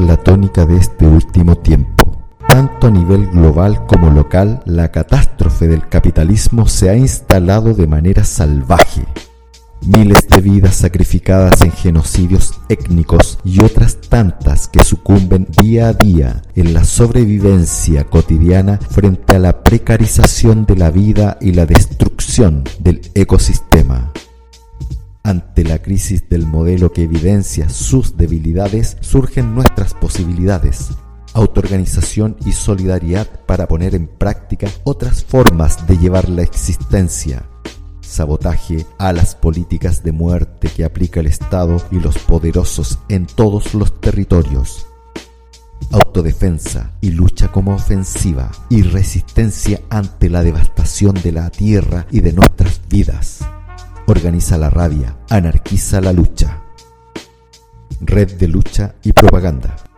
la tónica de este último tiempo. Tanto a nivel global como local, la catástrofe del capitalismo se ha instalado de manera salvaje. Miles de vidas sacrificadas en genocidios étnicos y otras tantas que sucumben día a día en la sobrevivencia cotidiana frente a la precarización de la vida y la destrucción del ecosistema. Ante la crisis del modelo que evidencia sus debilidades, surgen nuestras posibilidades: autoorganización y solidaridad para poner en práctica otras formas de llevar la existencia. Sabotaje a las políticas de muerte que aplica el Estado y los poderosos en todos los territorios. Autodefensa y lucha como ofensiva, y resistencia ante la devastación de la tierra y de nuestras vidas. Organiza la rabia, anarquiza la lucha. Red de Lucha y Propaganda.